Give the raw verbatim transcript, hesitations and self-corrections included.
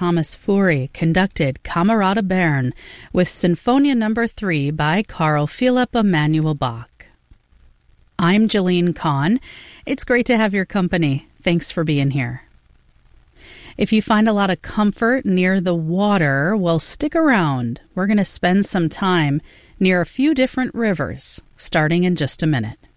Thomas Fury conducted Camerata Bern with Sinfonia Number three by Carl Philipp Emanuel Bach. I'm Jeline Kahn. It's great to have your company. Thanks for being here. If you find a lot of comfort near the water, well, stick around. We're going to spend some time near a few different rivers, starting in just a minute.